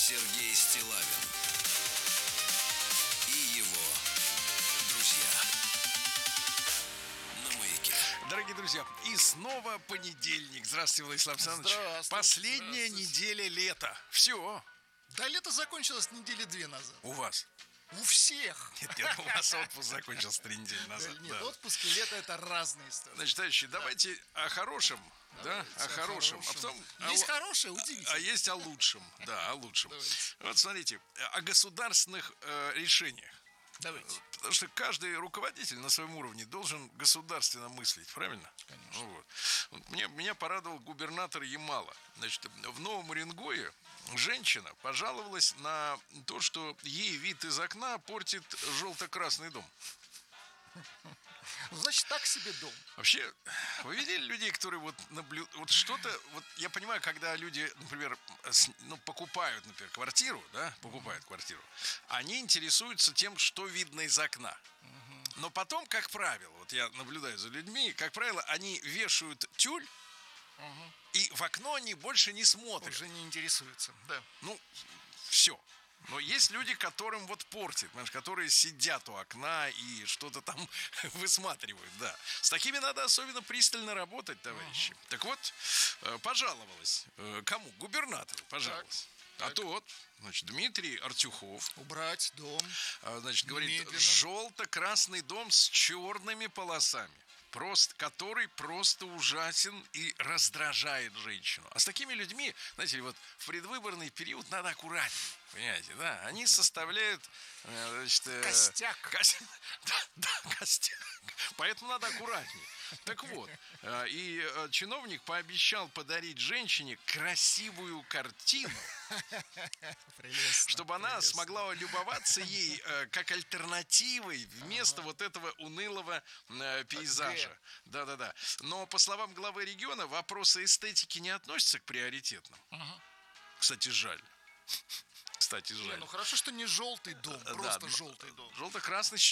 Сергей Стиллавин и его друзья на Маяке. Дорогие друзья, и снова понедельник. Здравствуйте, Владислав Александрович. Здравствуйте. Последняя неделя лета. Все. Да, лето закончилось недели 2 назад. У вас. У всех. Нет, у вас отпуск закончился 3 недели назад. Нет, Да. отпуск и лето — это разные истории. Значит, товарищи, давайте о хорошем. Да, о хорошем. А потом Есть хорошее, удивительно. А есть о лучшем. Да, о лучшем. Давайте. Вот смотрите, о государственных решениях. Давайте. Потому что каждый руководитель на своем уровне должен государственно мыслить, правильно? Конечно. Вот меня порадовал губернатор Ямала. Значит, в Новом Уренгое женщина пожаловалась на то, что ей вид из окна портит желто-красный дом. Ну, значит, так себе дом. Вообще, вы видели людей, которые вот что-то, вот я понимаю, когда люди, например, покупают, например, квартиру, да, покупают квартиру, они интересуются тем, что видно из окна. Но потом, как правило, вот я наблюдаю за людьми, как правило, они вешают тюль, и в окно они больше не смотрят. Уже не интересуется. Да. Ну, все. Но есть люди, которым вот портит, понимаешь, которые сидят у окна и что-то там высматривают, да. С такими надо особенно пристально работать, товарищи. Так вот, пожаловалась. Кому? Губернатору пожаловалась. А то вот, значит, Дмитрий Артюхов, Убрать дом. значит, говорит, Немедленно. желто-красный дом с черными полосами. Который просто ужасен и раздражает женщину. А с такими людьми, знаете, вот в предвыборный период надо аккуратнее, понимаете, да? Они составляют, значит, Костяк. Да, костяк. Поэтому надо аккуратнее. Так вот, и чиновник пообещал подарить женщине красивую картину, Прелестно. чтобы она прелестно. смогла любоваться ей как альтернативой вместо вот этого унылого пейзажа. Да. Но, по словам главы региона, вопросы эстетики не относятся к приоритетным. Кстати, жаль. Не, ну хорошо, что не желтый дом, просто желтый дом. Желто-красный с